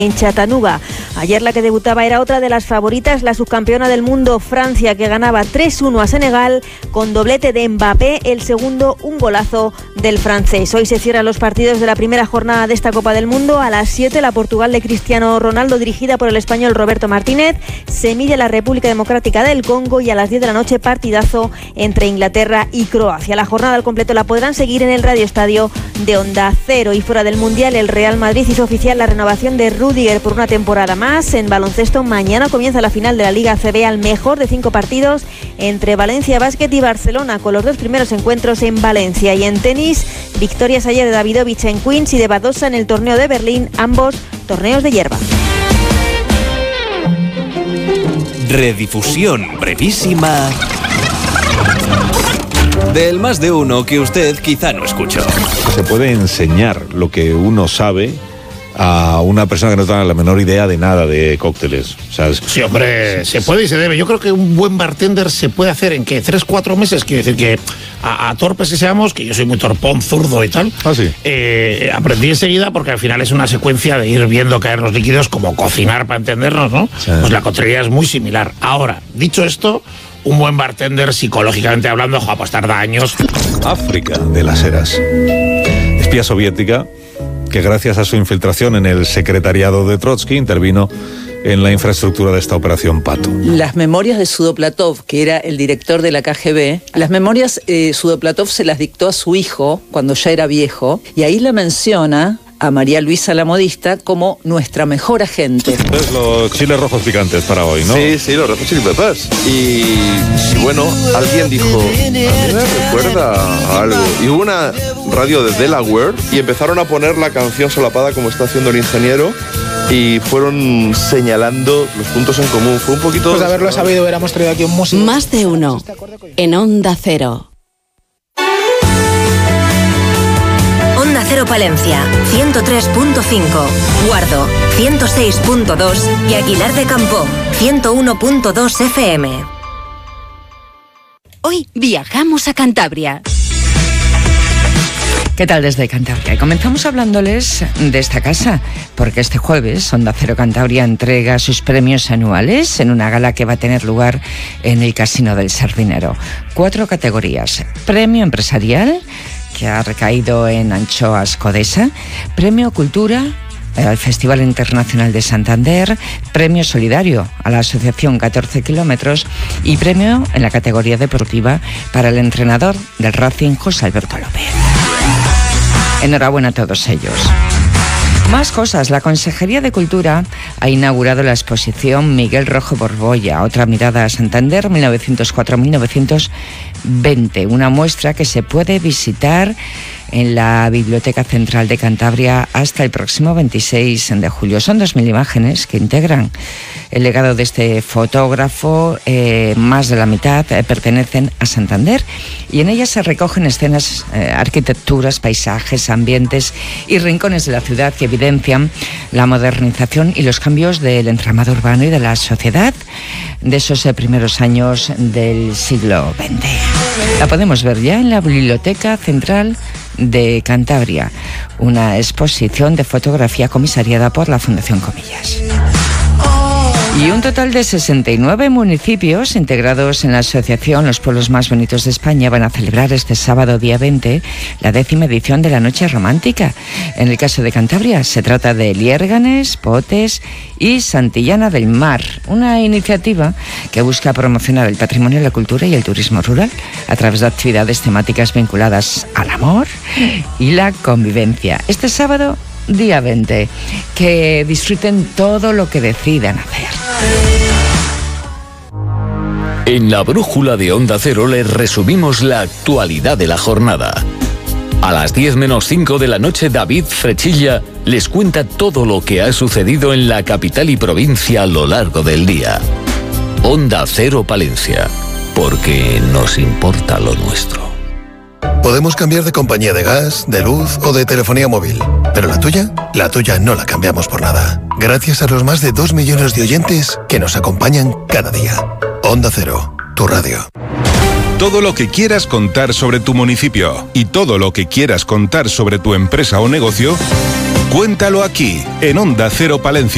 en Chattanooga. Ayer la que debutaba era otra de las favoritas, la subcampeona del mundo, Francia, que ganaba 3-1 a Senegal con doblete de Mbappé, el segundo un golazo del francés. Hoy se cierran los partidos de la primera jornada de esta Copa del Mundo. A las 7 la Portugal de Cristiano Ronaldo, dirigida por el español Roberto Martínez, se mide la República Democrática del Congo, y a las 10 de la noche partidazo entre Inglaterra y Croacia. La jornada al completo la podrán seguir en el Radio Estadio de Onda Cero. Y fuera del Mundial, el Real Madrid hizo oficial la renovación de Rüdiger por una temporada más. En baloncesto, mañana comienza la final de la Liga ACB al mejor de 5 partidos entre Valencia Basket y Barcelona, con los 2 primeros encuentros en Valencia. Y en tenis, victorias ayer de Davidovich en Queens y de Badosa en el torneo de Berlín, ambos torneos de hierba. Redifusión brevísima del Más de Uno que usted quizá no escuchó. Se puede enseñar lo que uno sabe a una persona que no tiene la menor idea de nada de cócteles. O sea, sí, hombre, se puede y se debe. Yo creo que un buen bartender se puede hacer en que 3-4 meses. Quiero decir que a torpes que seamos, que yo soy muy torpón, zurdo y tal, aprendí enseguida, porque al final es una secuencia de ir viendo caer los líquidos, como cocinar, para entendernos, ¿no? Sí. Pues la coctelería es muy similar. Ahora, dicho esto, un buen bartender, psicológicamente hablando, pues tarda años. África de las Heras, espía soviética que gracias a su infiltración en el secretariado de Trotsky intervino en la infraestructura de esta operación Pato. Las memorias de Sudoplatov, que era el director de la KGB, las memorias Sudoplatov se las dictó a su hijo cuando ya era viejo, y ahí la menciona a María Luisa la modista como nuestra mejor agente. Entonces, los chiles rojos picantes para hoy, ¿no? Sí, los rojos chili peppers. Y bueno, alguien dijo, a mí me recuerda a algo. Y hubo una radio de Delaware y empezaron a poner la canción solapada como está haciendo el ingeniero, y fueron señalando los puntos en común. Fue un poquito... Pues de haberlo sabido, hubiéramos traído aquí un músico. Más de Uno, en Onda Cero. Onda Cero Palencia, 103.5, Guardo, 106.2 y Aguilar de Campoo, 101.2 FM. Hoy viajamos a Cantabria. ¿Qué tal desde Cantabria? Comenzamos hablándoles de esta casa, porque este jueves Onda Cero Cantabria entrega sus premios anuales en una gala que va a tener lugar en el Casino del Sardinero. 4 categorías: premio empresarial, que ha recaído en Anchoas Codesa, premio Cultura al Festival Internacional de Santander, premio solidario a la Asociación 14 Kilómetros y premio en la categoría deportiva para el entrenador del Racing, José Alberto López. Enhorabuena a todos ellos. Más cosas. La Consejería de Cultura ha inaugurado la exposición Miguel Rojo Borbolla, otra mirada a Santander, 1904-1920, una muestra que se puede visitar en la Biblioteca Central de Cantabria hasta el próximo 26 de julio. Son 2.000 imágenes que integran el legado de este fotógrafo. Más de la mitad pertenecen a Santander, y en ellas se recogen escenas, arquitecturas, paisajes, ambientes y rincones de la ciudad que evidencian la modernización y los cambios del entramado urbano y de la sociedad de esos primeros años del siglo XX. La podemos ver ya en la Biblioteca Central de Cantabria, una exposición de fotografía comisariada por la Fundación Comillas. Y un total de 69 municipios integrados en la asociación Los Pueblos Más Bonitos de España van a celebrar este sábado, día 20, la 10ª edición de la Noche Romántica. En el caso de Cantabria se trata de Liérganes, Potes y Santillana del Mar, una iniciativa que busca promocionar el patrimonio, la cultura y el turismo rural a través de actividades temáticas vinculadas al amor y la convivencia. Este sábado, día 20, que disfruten todo lo que decidan hacer. En la brújula de Onda Cero les resumimos la actualidad de la jornada. A las 10 menos 5 de la noche, David Frechilla les cuenta todo lo que ha sucedido en la capital y provincia a lo largo del día. Onda Cero Palencia, porque nos importa lo nuestro. Podemos cambiar de compañía de gas, de luz o de telefonía móvil, pero la tuya no la cambiamos por nada. Gracias a los más de 2 millones de oyentes que nos acompañan cada día. Onda Cero, tu radio. Todo lo que quieras contar sobre tu municipio y todo lo que quieras contar sobre tu empresa o negocio, cuéntalo aquí, en Onda Cero Palencia.